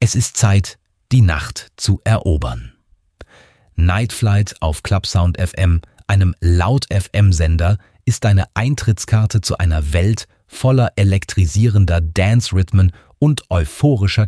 Es ist Zeit, die Nacht zu erobern. Night Flight auf Clubsound FM, einem Laut-FM-Sender, ist deine Eintrittskarte zu einer Welt voller elektrisierender Dance-Rhythmen und euphorischer